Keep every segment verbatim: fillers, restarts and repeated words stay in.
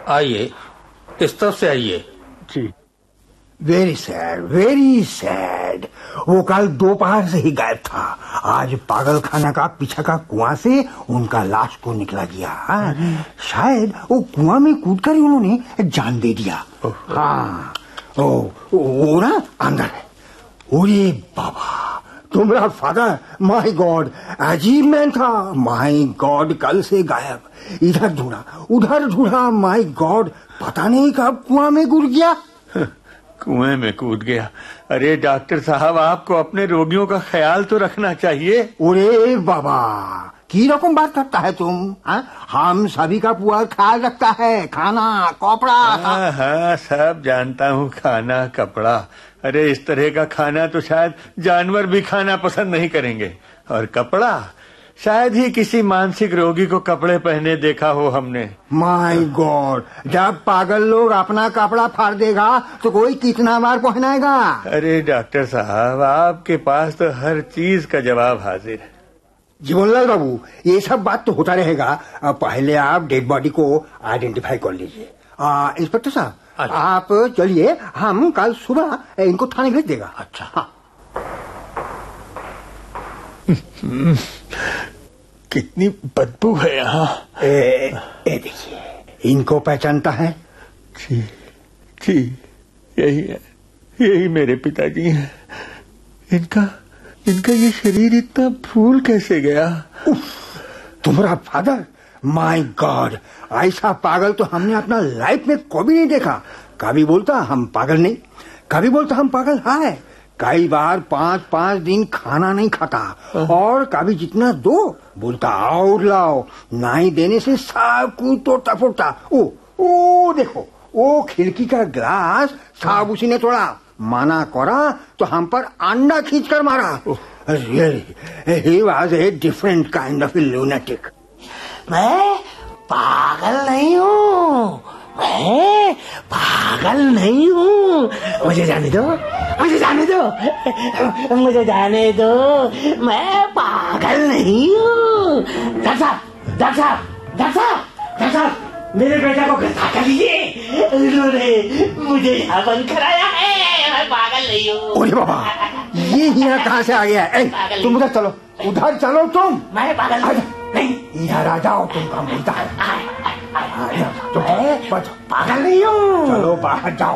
आइए, इस तरफ से आइए। जी। Very sad, very sad. वो कल दोपहर से ही गायब था। आज पागल खाना का पीछे का कुआं से उनका लाश को निकला गया। शायद वो कुआं में कूदकर ही उन्होंने जान दे दिया। हाँ, ओ, वो ना अंदर है। ओरे बाबा, तुम्हारा फादर, माय गॉड, अजीब मैन था। माय गॉड, कल से गायब। इधर ढूंढा, उधर ढूंढा, माय गॉड, पता नहीं कब कुआं में कूद गया। कुएं में कूद गया? अरे डॉक्टर साहब, आपको अपने रोगियों का ख्याल तो रखना चाहिए। अरे बाबा, की रकम बात करता है तुम? हा? हम सभी का पूरा ख्याल रखता है, खाना कपड़ा। हाँ हाँ, सब जानता हूँ, खाना कपड़ा। अरे इस तरह का खाना तो शायद जानवर भी खाना पसंद नहीं करेंगे। और कपड़ा, शायद ही किसी मानसिक रोगी को कपड़े पहने देखा हो हमने। माय गॉड, जब पागल लोग अपना कपड़ा फाड़ देगा तो कोई कितना बार पहनाएगा? अरे डॉक्टर साहब, आपके पास तो हर चीज का जवाब हाजिर है। जीवनलाल बाबू, ये सब बात तो होता रहेगा। पहले आप डेड बॉडी को आइडेंटिफाई कर लीजिए। इंस्पेक्टर साहब, आप चलिए, हम कल सुबह इनको थाने भेज देगा। अच्छा। हाँ। कितनी बदबू है यहाँ। ए, ए देखिए, इनको पहचानता है? जी जी, यही है, यही मेरे पिताजी हैं। इनका इनका ये शरीर इतना फूल कैसे गया? तुम्हारा फादर? माय गॉड, ऐसा पागल तो हमने अपना लाइफ में कभी नहीं देखा। कभी बोलता हम पागल नहीं, कभी बोलता हम पागल है। कई बार पांच पांच दिन खाना नहीं खाता, और कभी जितना दो बोलता और लाओ, नहीं देने से सब कुछ तोड़ता फोड़ता। ओ ओ देखो, वो खिड़की का ग्लास सब उसी ने तोड़ा। माना करा तो हम पर अंडा खींचकर मारा। Really he was a different kind of lunatic. मैं पागल नहीं हूँ, मैं पागल नहीं हूँ। मुझे जाने दो, मुझे जाने दो, मुझे जाने दो, मैं पागल नहीं हूँ। डॉक्टर साहब, डॉक्टर साहब, डॉक्टर साहब, डॉक्टर साहब, मेरे बेटा को गिरफ्तार कर लीजिए। उन्होंने मुझे यहाँ बंद कराया है, मैं पागल नहीं हूँ। अरे बाबा, ये यहाँ कहाँ से आ गया? ए, तुम उधर चलो, उधर चलो तुम। मैं पागल नहीं, इधर आ जाओ, तुम काम बोलता है। पागल नहीं हूँ। चलो बाहर जाओ।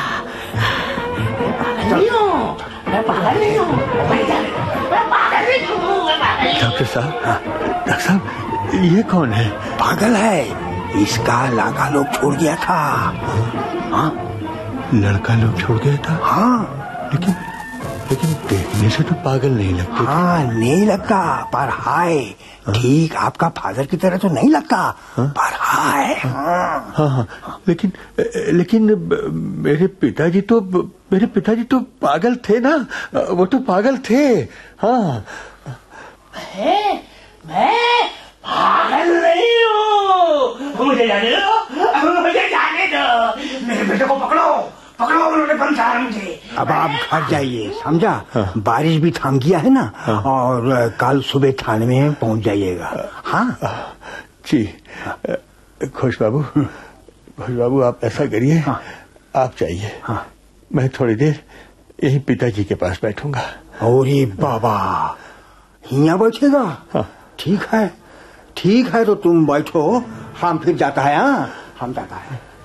नहीं हूँ, मैं पागल नहीं हूँ, मैं पागल नहीं हूँ। डॉक्टर साहब, डॉक्टर साहब, ये कौन है? पागल है, इसका लड़का लोग छोड़ गया था। हाँ, लड़का लोग छोड़ गया था? हाँ, लेकिन लेकिन देखने से तो पागल नहीं लगते। हाँ, नहीं लगता, पर हाय, ठीक आपका फादर की तरह तो नहीं लगता। हाँ? पर हाय। हाँ हाँ, हाँ, लेकिन लेकिन मेरे पिताजी तो मेरे पिताजी तो पागल थे ना, वो तो पागल थे। हाँ, मैं मैं पागल नहीं हूँ। मुझे जाने दो, मुझे जाने दो, मेरे बेटे को पकड़ो, पकड़ो, उन्होंने बंधा मुझे। अब आप घर जाइए, समझा? हाँ। बारिश भी थम गया है ना। हाँ। और कल सुबह थाने में पहुंच जाइएगा। हाँ जी। खुश बाबू, खुश बाबू, आप ऐसा करिए। हाँ। आप जाइए। हाँ। मैं थोड़ी देर यही पिताजी के पास बैठूंगा। अरे बाबा, यहाँ बैठेगा? हाँ। ठीक है, ठीक है, तो तुम बैठो, हम फिर जाता है। हाँ, हम जाता है।